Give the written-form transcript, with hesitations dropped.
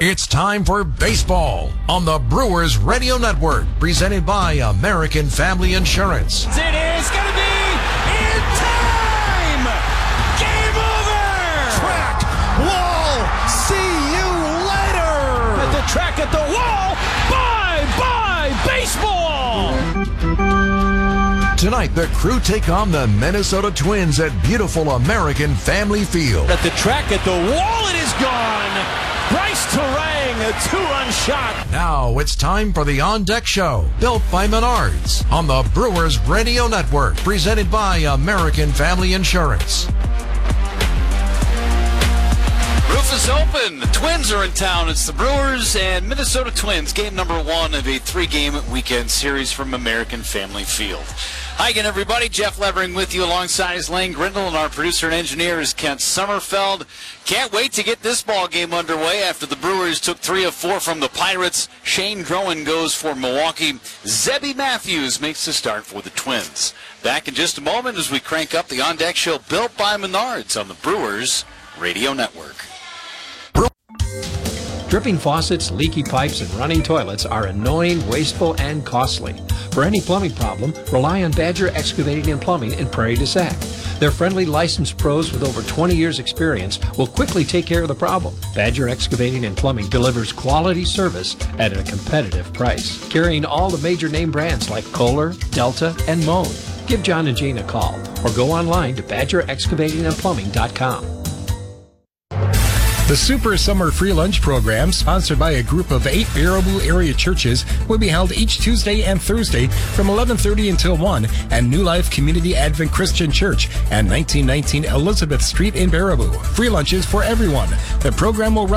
It's time for baseball on the Brewers Radio Network, presented by American Family Insurance. It is going to be in time! Game over! Track, wall, see you later! At the track, at the wall, bye-bye baseball! Tonight, the Crew take on the Minnesota Twins at beautiful American Family Field. At the track, at the wall, it is gone! Bryce Terang, a two-run shot. Now it's time for the On Deck Show, built by Menards on the Brewers Radio Network, presented by American Family Insurance. Roof is open. The Twins are in town. It's the Brewers and Minnesota Twins, game number 1 of a 3-game weekend series from American Family Field. Hi again, everybody. Jeff Levering with you alongside Lane Grindle, and our producer and engineer is Kent Sommerfeld. Can't wait to get this ball game underway after the Brewers took 3 of 4 from the Pirates. Shane Groen goes for Milwaukee. Zebby Matthews makes the start for the Twins. Back in just a moment as we crank up the On Deck Show built by Menards on the Brewers Radio Network. Dripping faucets, leaky pipes, and running toilets are annoying, wasteful, and costly. For any plumbing problem, rely on Badger Excavating and Plumbing in Prairie du Sac. Their friendly, licensed pros with over 20 years' experience will quickly take care of the problem. Badger Excavating and Plumbing delivers quality service at a competitive price, carrying all the major name brands like Kohler, Delta, and Moen. Give John and Jane a call or go online to badgerexcavatingandplumbing.com. The Super Summer Free Lunch Program, sponsored by a group of 8 Baraboo area churches, will be held each Tuesday and Thursday from 11:30 until 1 at New Life Community Advent Christian Church at 1919 Elizabeth Street in Baraboo. Free lunches for everyone. The program will run